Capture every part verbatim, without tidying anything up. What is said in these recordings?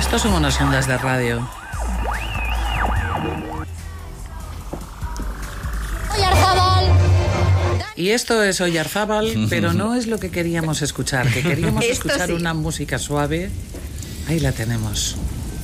Estos son unas ondas de radio. Y esto es Oyarzábal, pero no es lo que queríamos escuchar, que queríamos Esto escuchar sí. una música suave. Ahí la tenemos,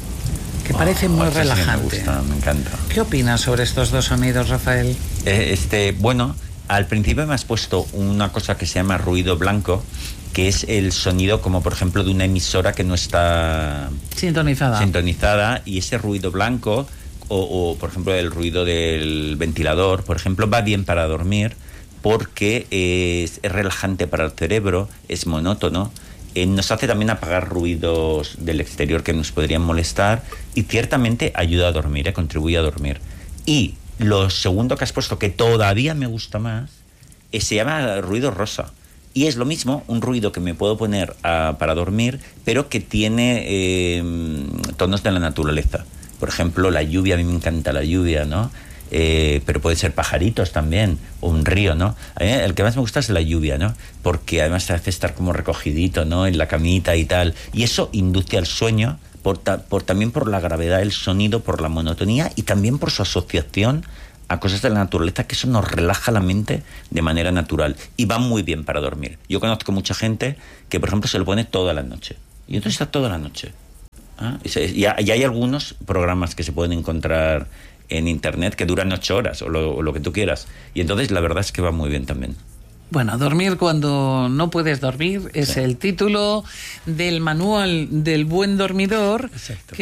que parece Oh, muy esta sí relajante. me gusta, me encanta. ¿Qué opinas sobre estos dos sonidos, Rafael? Eh, Este, bueno, al principio me has puesto una cosa que se llama ruido blanco, que es el sonido como por ejemplo de una emisora que no está Sintonizada. sintonizada, y ese ruido blanco o, o por ejemplo el ruido del ventilador, por ejemplo, va bien para dormir porque es, es relajante para el cerebro, es monótono, eh, nos hace también apagar ruidos del exterior que nos podrían molestar y ciertamente ayuda a dormir, eh, contribuye a dormir. Y lo segundo que has puesto, que todavía me gusta más, eh, se llama ruido rosa. Y es lo mismo, un ruido que me puedo poner a, para dormir, pero que tiene eh, tonos de la naturaleza. Por ejemplo, la lluvia, a mí me encanta la lluvia, ¿no? Eh, pero puede ser pajaritos también, o un río, ¿no? A mí el que más me gusta es la lluvia, ¿no? Porque además te hace estar como recogidito, ¿no? En la camita y tal. Y eso induce al sueño, por, ta, por también por la gravedad del sonido, por la monotonía y también por su asociación a cosas de la naturaleza, que eso nos relaja la mente de manera natural y va muy bien para dormir. Yo conozco mucha gente que, por ejemplo, se lo pone toda la noche y entonces está toda la noche. ¿Ah? Y, se, y, y hay algunos programas que se pueden encontrar en internet que duran ocho horas o lo, o lo que tú quieras, y entonces la verdad es que va muy bien también. Bueno, dormir cuando no puedes dormir es sí. el título del manual del buen dormidor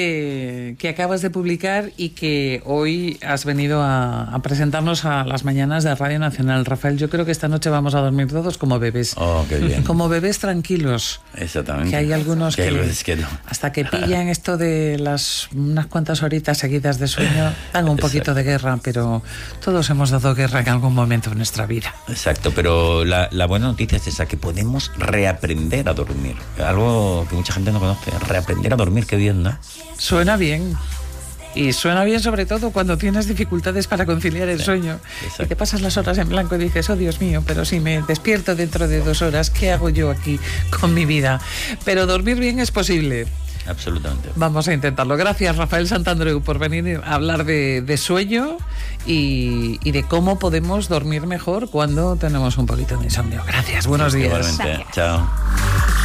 que, que acabas de publicar y que hoy has venido a, a presentarnos a las mañanas de Radio Nacional. Rafael, yo creo que esta noche vamos a dormir todos como bebés. Oh, qué bien. Como bebés tranquilos. Exactamente. Que hay algunos que, que, hay que no. hasta que pillan esto de las unas cuantas horitas seguidas de sueño, dan un poquito de guerra, pero todos hemos dado guerra en algún momento de nuestra vida. Exacto, pero La, la buena noticia es esa, que podemos reaprender a dormir. Algo que mucha gente no conoce. Reaprender a dormir, qué bien, ¿no? Suena bien. Y suena bien sobre todo cuando tienes dificultades para conciliar el sí, sueño. Exacto. Y te pasas las horas en blanco y dices, oh Dios mío, pero si me despierto dentro de dos horas, ¿qué hago yo aquí con mi vida? Pero dormir bien es posible. Absolutamente. Vamos a intentarlo. Gracias, Rafael Santandreu, por venir a hablar de, de sueño y, y de cómo podemos dormir mejor cuando tenemos un poquito de insomnio. Gracias, buenos días. Igualmente. Chao.